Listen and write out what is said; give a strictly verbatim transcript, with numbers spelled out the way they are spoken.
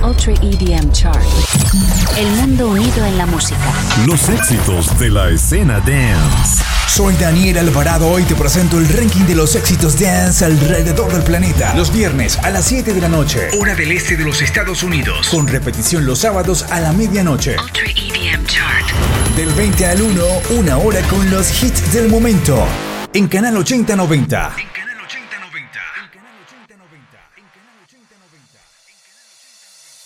Ultra E D M Chart. El mundo unido en la música. Los éxitos de la escena dance. Soy Daniel Alvarado, hoy te presento el ranking de los éxitos dance alrededor del planeta. Los viernes a las siete de la noche, hora del este de los Estados Unidos. Con repetición los sábados a la medianoche. Ultra E D M Chart. Del veinte al uno, una hora con los hits del momento. En Canal ochenta noventa.